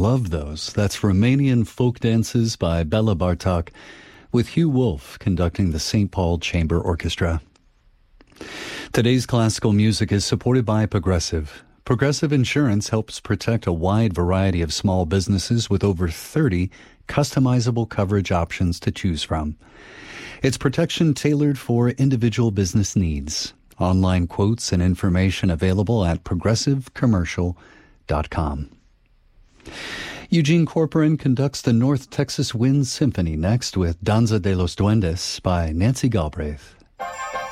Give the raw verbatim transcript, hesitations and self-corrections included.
love those. That's Romanian folk dances by Bela Bartok, with Hugh Wolf conducting the Saint Paul Chamber Orchestra. Today's classical music is supported by Progressive. Progressive Insurance helps protect a wide variety of small businesses with over thirty customizable coverage options to choose from. It's protection tailored for individual business needs. Online quotes and information available at progressive commercial dot com. Eugene Corporan conducts the North Texas Wind Symphony next with Danza de los Duendes by Nancy Galbraith.